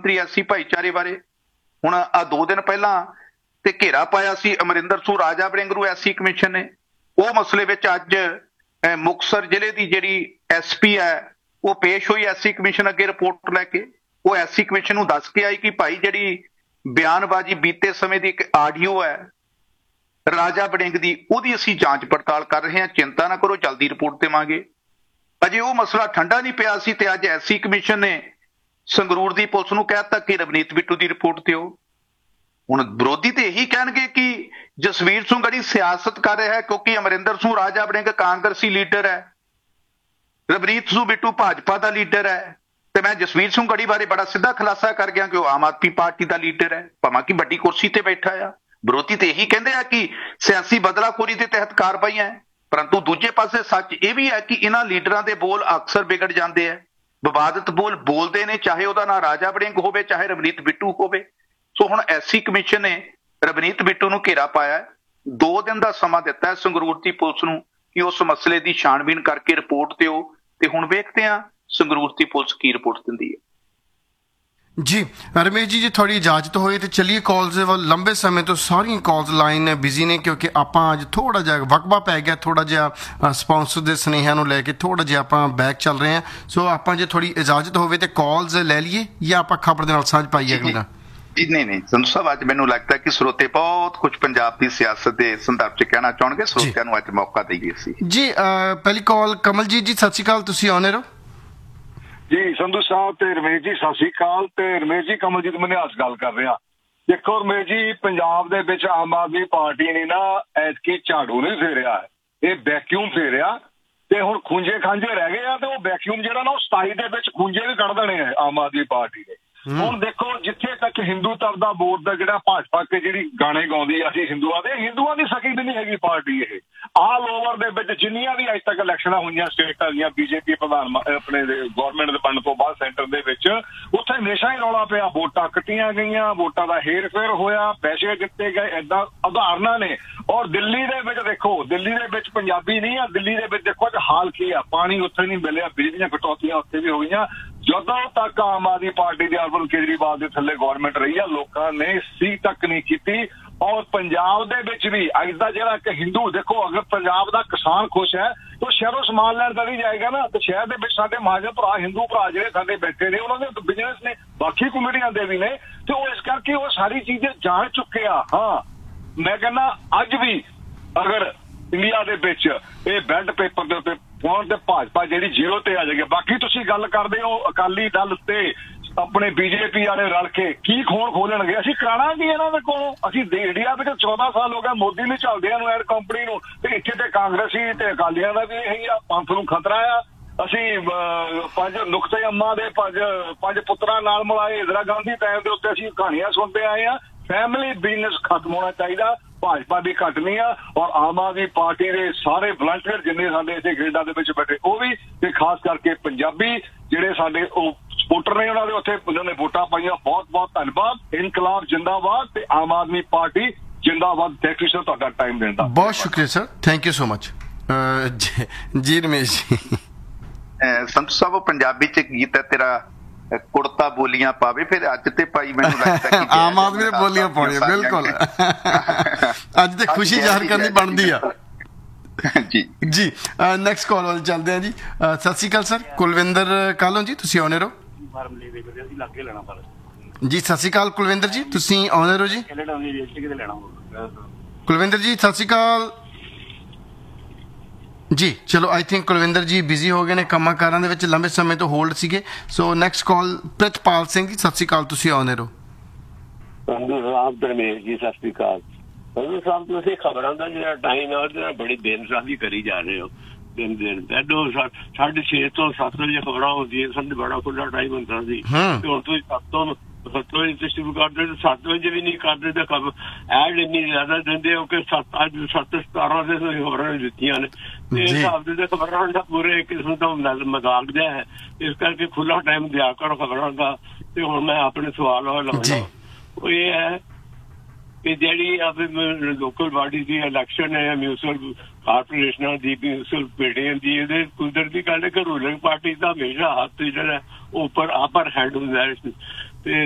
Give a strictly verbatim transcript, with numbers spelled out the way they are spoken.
ਮੰਤਰੀ ਐਸੀ ਭਾਈਚਾਰੇ ਬਾਰੇ। ਹੁਣ ਆ ਦੋ ਦਿਨ ਪਹਿਲਾਂ ਤੇ ਘੇਰਾ ਪਾਇਆ ਸੀ ਅਮਰਿੰਦਰ ਸਿੰਘ ਰਾਜਾ ਵੜਿੰਗ ਨੂੰ ਐਸਸੀ ਕਮਿਸ਼ਨ ਨੇ। ਉਹ ਮਸਲੇ ਵਿੱਚ ਅੱਜ ਮੁਕਤਸਰ ਜ਼ਿਲ੍ਹੇ ਦੀ ਜਿਹੜੀ ਐਸ ਪੀ ਹੈ ਉਹ ਪੇਸ਼ ਹੋਈ ਐਸਸੀ ਕਮਿਸ਼ਨ ਅੱਗੇ ਰਿਪੋਰਟ ਲੈ ਕੇ। ਉਹ ਐਸਸੀ ਕਮਿਸ਼ਨ ਨੂੰ ਦੱਸ ਕੇ ਆਈ ਕਿ ਭਾਈ ਜਿਹੜੀ ਬਿਆਨਬਾਜ਼ੀ ਬੀਤੇ ਸਮੇਂ ਦੀ ਇੱਕ ਆਡੀਓ ਹੈ ਰਾਜਾ ਵੜਿੰਗ ਦੀ, ਉਹਦੀ ਅਸੀਂ ਜਾਂਚ ਪੜਤਾਲ ਕਰ ਰਹੇ ਹਾਂ, ਚਿੰਤਾ ਨਾ ਕਰੋ, ਜਲਦੀ ਰਿਪੋਰਟ ਦੇਵਾਂਗੇ। ਅਜੇ ਉਹ ਮਸਲਾ ਠੰਡਾ ਨਹੀਂ ਪਿਆ ਸੀ ਤੇ ਅੱਜ ਐਸਸੀ ਕਮਿਸ਼ਨ ਨੇ ਸੰਗਰੂਰ ਦੀ ਪੁਲਿਸ ਨੂੰ ਕਹਿ ਦਿੱਤਾ ਕਿ ਰਵਨੀਤ ਬਿੱਟੂ ਦੀ ਰਿਪੋਰਟ ਦਿਓ। ਹੁਣ ਵਿਰੋਧੀ ਤੇ ਇਹੀ ਕਹਿਣਗੇ ਕਿ ਜਸਵੀਰ ਸਿੰਘ ਗੜੀ ਸਿਆਸਤ ਕਰ ਰਿਹਾ ਹੈ ਕਿਉਂਕਿ ਅਮਰਿੰਦਰ ਸਿੰਘ ਰਾਜਾ ਵੜਿੰਗ ਕਾਂਗਰਸੀ ਲੀਡਰ ਹੈ, ਰਵਨੀਤ ਸਿੰਘ ਬਿੱਟੂ ਭਾਜਪਾ ਦਾ ਲੀਡਰ ਹੈ ਤੇ ਮੈਂ ਜਸਵੀਰ ਸਿੰਘ ਗੜੀ ਬਾਰੇ ਬੜਾ ਸਿੱਧਾ ਖੁਲਾਸਾ ਕਰ ਗਿਆ ਕਿ ਉਹ ਆਮ ਆਦਮੀ ਪਾਰਟੀ ਦਾ ਲੀਡਰ ਹੈ, ਭਾਵੇਂ ਕਿ ਵੱਡੀ ਕੁਰਸੀ ਤੇ ਬੈਠਾ ਆ। ਵਿਰੋਧੀ ਤੇ ਇਹੀ ਕਹਿੰਦੇ ਆ ਕਿ ਸਿਆਸੀ ਬਦਲਾਖੋਰੀ ਦੇ ਤਹਿਤ ਕਾਰਵਾਈਆਂ, ਪਰੰਤੂ ਦੂਜੇ ਪਾਸੇ ਸੱਚ ਇਹ ਵੀ ਹੈ ਕਿ ਇਹਨਾਂ ਲੀਡਰਾਂ ਦੇ ਬੋਲ ਅਕਸਰ ਵਿਗੜ ਜਾਂਦੇ ਆ, ਵਿਵਾਦਿਤ ਬੋਲ ਬੋਲਦੇ ਨੇ, ਚਾਹੇ ਉਹਦਾ ਨਾਂ ਰਾਜਾ ਵੜਿੰਗ ਹੋਵੇ ਚਾਹੇ ਰਵਨੀਤ ਬਿੱਟੂ ਹੋਵੇ। ਸੋ ਹੁਣ ਐਸਸੀ ਕਮਿਸ਼ਨ ਨੇ ਰਵਨੀਤ ਬਿੱਟੂ ਨੂੰ ਘੇਰਾ ਪਾਇਆ, ਦੋ ਦਿਨ ਦਾ ਸਮਾਂ ਦਿੱਤਾ ਹੈ ਸੰਗਰੂਰ ਦੀ ਪੁਲਿਸ ਨੂੰ ਕਿ ਉਸ ਮਸਲੇ ਦੀ ਛਾਣਬੀਣ ਕਰਕੇ ਰਿਪੋਰਟ ਦਿਓ ਤੇ ਹੁਣ ਵੇਖਦੇ ਹਾਂ ਸੰਗਰੂਰ ਦੀ ਪੁਲਿਸ ਕੀ ਰਿਪੋਰਟ ਦਿੰਦੀ ਹੈ। ਜੀ ਰਮੇਸ਼ ਜੀ, ਜੇ ਥੋੜੀ ਇਜਾਜ਼ਤ ਹੋਏ ਤੇ ਚੱਲੀਏ ਕਾਲਸ ਦੇ ਵੱਲ। ਲੰਬੇ ਸਮੇਂ ਤੋਂ ਸਾਰੀਆਂ ਕਾਲਸ ਲਾਈਨ ਬਿਜ਼ੀ ਨੇ ਕਿਉਂਕਿ ਆਪਾਂ ਅੱਜ ਥੋੜਾ ਜਿਹਾ ਵਕਬਾ ਪੈ ਗਿਆ, ਥੋੜਾ ਜਿਹਾ ਸਪਾਂਸਰ ਦੇ ਸੁਨੇਹਿਆਂ ਨੂੰ ਲੈ ਕੇ ਥੋੜਾ ਜਿਹਾ ਆਪਾਂ ਬੈਕ ਚੱਲ ਰਹੇ ਹਾਂ। ਸੋ ਆਪਾਂ ਜੇ ਥੋੜੀ ਇਜਾਜ਼ਤ ਹੋਵੇ ਤੇ ਕਾਲਸ ਲੈ ਲਈਏ ਜਾਂ ਆਪਾਂ ਖਬਰ ਦੇ ਨਾਲ ਸਾਂਝ ਪਾਈਏ ਅਗਲੀ ਨਾਲ? ਨਹੀਂ ਨਹੀਂ ਸੰਧੂ ਸਾਹਿਬ, ਅੱਜ ਮੈਨੂੰ ਲੱਗਦਾ ਕਿ ਸਰੋਤੇ ਬਹੁਤ ਕੁਝ ਪੰਜਾਬ ਦੀ ਸਿਆਸਤ ਦੇ ਸੰਦਰਭ ਚ ਕਹਿਣਾ ਚਾਹਣਗੇ, ਸਰੋਤਿਆਂ ਨੂੰ ਅੱਜ ਮੌਕਾ ਦੇਈਏ ਅਸੀਂ। ਜੀ ਪਹਿਲੀ ਕਾਲ ਕਮਲਜੀਤ ਜੀ, ਸਤਿ ਸ਼੍ਰੀ ਅਕਾਲ, ਤੁਸੀਂ ਆਉਣੇ ਰਹੋ ਜੀ। ਸੰਧੂ ਸਾਹਿਬ ਤੇ ਰਮੇਸ਼ ਜੀ ਸਤਿ ਸ਼੍ਰੀ ਅਕਾਲ। ਤੇ ਰਮੇਸ਼ ਜੀ ਕਮਲਜੀਤ ਮਨਿਆਸ ਗੱਲ ਕਰ ਰਿਹਾ। ਦੇਖੋ ਰਮੇਸ਼ ਜੀ, ਪੰਜਾਬ ਦੇ ਵਿੱਚ ਆਮ ਆਦਮੀ ਪਾਰਟੀ ਨੇ ਨਾ ਐਤਕੀ ਝਾੜੂ ਨਹੀਂ ਫੇਰਿਆ, ਇਹ ਵੈਕਿਊਮ ਫੇਰਿਆ ਤੇ ਹੁਣ ਖੂੰਜੇ ਖਾਂਜੇ ਰਹਿ ਗਏ ਆ ਤੇ ਉਹ ਵੈਕਿਊਮ ਜਿਹੜਾ ਨਾ ਉਹ ਸਤਾਈ ਦੇ ਵਿੱਚ ਖੂੰਜੇ ਵੀ ਕੱਢ ਦੇਣੇ ਆ ਆਮ ਆਦਮੀ ਪਾਰਟੀ ਨੇ। ਹੁਣ ਦੇਖੋ ਜਿੱਥੇ ਤੱਕ ਹਿੰਦੂ ਧਰਮ ਦਾ ਬੋਰਡ ਦਾ ਜਿਹੜਾ ਭਾਜਪਾ ਕੇ ਜਿਹੜੀ ਗਾਣੇ ਗਾਉਂਦੀ ਅਸੀਂ ਹਿੰਦੂਆਂ ਦੇ, ਹਿੰਦੂਆਂ ਦੀ ਸਕੀ ਵੀ ਨਹੀਂ ਹੈਗੀ ਪਾਰਟੀ ਇਹ। ਆਲ ਓਵਰ ਦੇ ਵਿੱਚ ਜਿੰਨੀਆਂ ਵੀ ਅੱਜ ਤੱਕ ਇਲੈਕਸ਼ਨਾਂ ਹੋਈਆਂ ਸਟੇਟਾਂ ਦੀਆਂ ਬੀਜੇਪੀ ਪ੍ਰਧਾਨ ਆਪਣੇ ਗੌਰਮੈਂਟ ਦੇ ਬਣਨ ਤੋਂ ਬਾਅਦ ਸੈਂਟਰ ਦੇ ਵਿੱਚ, ਉੱਥੇ ਹਮੇਸ਼ਾ ਹੀ ਰੌਲਾ ਪਿਆ, ਵੋਟਾਂ ਕੱਟੀਆਂ ਗਈਆਂ, ਵੋਟਾਂ ਦਾ ਹੇਰ ਫੇਰ ਹੋਇਆ, ਪੈਸੇ ਦਿੱਤੇ ਗਏ, ਏਦਾਂ ਉਦਾਹਰਨਾਂ ਨੇ। ਔਰ ਦਿੱਲੀ ਦੇ ਵਿੱਚ ਦੇਖੋ, ਦਿੱਲੀ ਦੇ ਵਿੱਚ ਪੰਜਾਬੀ ਨਹੀਂ ਆ, ਦਿੱਲੀ ਦੇ ਵਿੱਚ ਦੇਖੋ ਹਾਲ ਕੀ ਆ, ਪਾਣੀ ਉੱਥੇ ਨਹੀਂ ਮਿਲਿਆ, ਬਿਜਲੀਆਂ ਕਟੌਤੀਆਂ ਉੱਥੇ ਵੀ ਹੋਈਆਂ। ਜਦੋਂ ਤੱਕ ਆਮ ਆਦਮੀ ਪਾਰਟੀ ਦੇ ਅਰਵਿੰਦ ਕੇਜਰੀਵਾਲ ਦੇ ਥੱਲੇ ਗੌਰਮੈਂਟ ਰਹੀ ਆ, ਲੋਕਾਂ ਨੇ ਸੀ ਤੱਕ ਨਹੀਂ ਕੀਤੀ। ਔਰ ਪੰਜਾਬ ਦੇ ਵਿੱਚ ਵੀ ਅੱਜ ਦਾ ਜਿਹੜਾ ਇੱਕ ਹਿੰਦੂ, ਦੇਖੋ ਅਗਰ ਪੰਜਾਬ ਦਾ ਕਿਸਾਨ ਖੁਸ਼ ਹੈ ਤਾਂ ਸ਼ਹਿਰੋਂ ਸਮਾਨ ਲੈਣ ਤਾਂ ਨਹੀਂ ਜਾਏਗਾ ਨਾ, ਤੇ ਸ਼ਹਿਰ ਦੇ ਵਿੱਚ ਸਾਡੇ ਮਹਾਜਨ ਭਰਾ ਹਿੰਦੂ ਭਰਾ ਜਿਹੜੇ ਸਾਡੇ ਬੈਠੇ ਨੇ ਉਹਨਾਂ ਦੇ ਬਿਜ਼ਨਸ ਨੇ, ਬਾਕੀ ਕਮੇਟੀਆਂ ਦੇ ਵੀ ਨੇ, ਤੇ ਉਹ ਇਸ ਕਰਕੇ ਉਹ ਸਾਰੀ ਚੀਜ਼ਾਂ ਜਾਣ ਚੁੱਕੇ ਆ। ਹਾਂ ਮੈਂ ਕਹਿੰਦਾ ਅੱਜ ਵੀ ਅਗਰ ਇੰਡੀਆ ਦੇ ਵਿੱਚ ਇਹ ਬੈਲਟ ਪੇਪਰ ਦੇ ਉੱਤੇ ਪਹੁੰਚ ਤੇ ਭਾਜਪਾ ਜਿਹੜੀ ਜ਼ੀਰੋ ਤੇ ਆ ਜਾਏਗੀ। ਬਾਕੀ ਤੁਸੀਂ ਗੱਲ ਕਰਦੇ ਹੋ ਅਕਾਲੀ ਦਲ ਤੇ ਆਪਣੇ ਬੀਜੇਪੀ ਵਾਲੇ ਰਲ ਕੇ ਕੀ ਖੋਣ ਖੋਲਣਗੇ, ਅਸੀਂ ਕਰਾਂਗੇ ਇਹਨਾਂ ਦੇ ਕੋਲੋਂ। ਅਸੀਂ ਇੰਡੀਆ ਵਿੱਚ ਚੌਦਾਂ ਸਾਲ ਹੋ ਗਏ ਮੋਦੀ ਨੂੰ ਚੱਲਦਿਆਂ ਨੂੰ, ਐਡ ਕੰਪਨੀ ਨੂੰ, ਤੇ ਇੱਥੇ ਤੇ ਕਾਂਗਰਸੀ ਤੇ ਅਕਾਲੀਆਂ ਦਾ ਵੀ ਇਹੀ ਆ, ਪੰਥ ਨੂੰ ਖਤਰਾ ਆ। ਅਸੀਂ ਪੰਜ ਨੁਕਤੇ ਅੰਮਾ ਦੇ ਪੰਜ ਪੰਜ ਪੁੱਤਰਾਂ ਨਾਲ ਮਿਲਾਏ ਇੰਦਰਾ ਗਾਂਧੀ ਟਾਈਮ ਦੇ ਉੱਤੇ ਅਸੀਂ ਕਹਾਣੀਆਂ ਸੁਣਦੇ ਆਏ ਆ। ਫੈਮਿਲੀ ਬਿਜ਼ਨਸ ਖਤਮ ਹੋਣਾ ਚਾਹੀਦਾ, ਭਾਜਪਾ ਦੀ ਘੱਟ ਨਹੀਂ ਆ। ਔਰ ਆਮ ਆਦਮੀ ਪਾਰਟੀ ਦੇ ਸਾਰੇ ਵਲੰਟੀਅਰ ਜਿੰਨੇ ਸਾਡੇ ਇੱਥੇ ਕੈਨੇਡਾ ਦੇ ਵਿੱਚ ਬੈਠੇ ਉਹ ਵੀ, ਤੇ ਖਾਸ ਕਰਕੇ ਪੰਜਾਬੀ ਜਿਹੜੇ ਸਾਡੇ ਉਹ ਸਪੋਰਟਰ ਨੇ ਉਹਨਾਂ ਦੇ ਉੱਥੇ ਉਹਨਾਂ ਨੇ ਵੋਟਾਂ ਪਾਈਆਂ, ਬਹੁਤ ਬਹੁਤ ਧੰਨਵਾਦ। ਇਨਕਲਾਬ ਜਿੰਦਾਬਾਦ ਤੇ ਆਮ ਆਦਮੀ ਪਾਰਟੀ ਜਿੰਦਾਬਾਦ। ਥੈਂਕ ਯੂ ਸਰ ਤੁਹਾਡਾ ਟਾਈਮ ਦੇਣ ਦਾ ਬਹੁਤ ਸ਼ੁਕਰੀਆ sir, thank you so much. ਜੀ ਰਮੇਸ਼ ਜੀ, ਸੰਤੂ ਸਾਹਿਬ ਪੰਜਾਬੀ ਚ ਗੀਤ ਹੈ ਤੇਰਾ ਕੁੜਤਾ ਬੋਲੀਆਂ ਪਾਵੇ, ਫਿਰ ਅੱਜ ਤੇ ਭਾਈ ਮੈਨੂੰ ਲੱਗਦਾ ਕਿ ਆਮ ਆਦਮੀ ਨੇ ਬੋਲੀਆਂ ਪਾਉਣੀਆਂ, ਬਿਲਕੁਲ ਅੱਜ ਤੇ ਖੁਸ਼ੀ ਜ਼ਾਹਰ ਕਰਨੀ ਬਣਦੀ ਆ। ਜੀ ਜੀ ਨੈਕਸਟ ਕਾਲ ਵੱਲ ਚੱਲਦੇ ਆ ਜੀ। ਸਤਿ ਸ਼੍ਰੀ ਅਕਾਲ ਸਰ, ਕੁਲਵਿੰਦਰ ਕਾਲੋਂ ਜੀ, ਤੁਸੀਂ ਆਉਣੇ ਰਹੋ ਜੀ। ਸਤਿ ਸ਼੍ਰੀ ਅਕਾਲ ਕੁਲਵਿੰਦਰ ਜੀ, ਤੁਸੀਂ ਆਉਣੇ ਰਹੋ ਜੀ। ਕੁਲਵਿੰਦਰ ਜੀ ਸਤਿ ਸ਼੍ਰੀ ਅਕਾਲ ਜੀ। ਚਲੋ ਆਈ ਥਿੰਕ ਕੁਲਵਿੰਦਰ ਜੀ ਬਿਜ਼ੀ ਹੋ ਗਏ ਨੇ ਕੰਮਾਂ ਕਾਰਾਂ ਦੇ ਵਿੱਚ, ਲੰਬੇ ਸਮੇਂ ਤੋਂ ਹੋਲਡ ਸੀਗੇ। So next call Pritpal Singh ji, ਸਤਿ ਸ਼੍ਰੀ ਅਕਾਲ, ਤੁਸੀਂ ਆਉਣੇ ਰਹੋ। ਸੰਧੂ ਸਾਹਿਬ ਧਰਮੇਸ਼ ਜੀ ਸਤਿ ਸ਼੍ਰੀ ਅਕਾਲ। ਸੰਧੂ ਸਾਹਿਬ ਤੁਸੀਂ ਖਬਰਾਂ ਦਾ ਜਿਹੜਾ ਟਾਈਮ ਹੈ ਉਹਦੇ ਨਾਲ ਬੜੀ ਬੇਇਨਸਾਫੀ ਕਰੀ ਜਾ ਰਹੇ ਹੋ। ਦਿਨ ਦਿਨ ਪਹਿਲੋਂ ਸਾਢੇ ਛੇ ਤੋਂ ਸੱਤ ਵਜੇ ਖਬਰਾਂ ਹੁੰਦੀਆਂ ਸਨ, ਬੜਾ ਖੁੱਲਾ ਟਾਈਮ ਹੁੰਦਾ ਸੀ, ਤੇ ਹੁਣ ਤੁਸੀਂ ਸੱਤ ਤੋਂ ਸੱਤ ਵਜੇ ਤੇ ਸ਼ੁਰੂ ਕਰਦੇ ਤੇ ਸੱਤ ਵਜੇ ਵੀ ਨਹੀਂ ਕਰਦੇ ਤੇ ਖਬਰ ਐਡ ਇੰਨੀ ਜ਼ਿਆਦਾ ਦਿੰਦੇ ਹੋ ਕਿ ਸੱਤ ਅੱਜ ਸੱਤ ਸਤਾਰਾਂ ਦੇ ਤੁਸੀਂ ਖਬਰਾਂ ਦਿੱਤੀਆਂ ਨੇ, ਤੇ ਇਸ ਹਿਸਾਬ ਦੇ ਖਬਰਾਂ ਦਾ ਪੂਰੇ ਕਿਸਮ ਦਾ ਮਜ਼ਾਕ ਜਿਹਾ ਹੈ। ਇਸ ਕਰਕੇ ਖੁੱਲਾ ਟਾਈਮ ਦਿਆ ਕਰੋ ਖਬਰਾਂ ਦਾ। ਤੇ ਹੁਣ ਮੈਂ ਆਪਣੇ ਸਵਾਲ ਉਹ ਲਾਉਂਦਾ, ਉਹ ਇਹ ਹੈ ਕਿ ਜਿਹੜੀ ਆਪਣੀ ਲੋਕਲ ਬਾਡੀ ਦੀ ਇਲੈਕਸ਼ਨ ਹੈ, ਮਿਊਨਿਸਪਲ ਕਾਰਪੋਰੇਸ਼ਨਾਂ ਦੀ, ਮਿਊਨਿਸਪਲ ਬਿਲਡਿੰਗ ਦੀ, ਇਹਦੇ ਕੁਦਰਤੀ ਗੱਲ ਹੈ ਕਿ ਰੂਲਿੰਗ ਪਾਰਟੀ ਦਾ ਹਮੇਸ਼ਾ ਹੱਥ ਜਿਹੜਾ ਉੱਪਰ ਅਪਰ ਹੈਂਡ ਹੁੰਦਾ ਹੈ। ਤੇ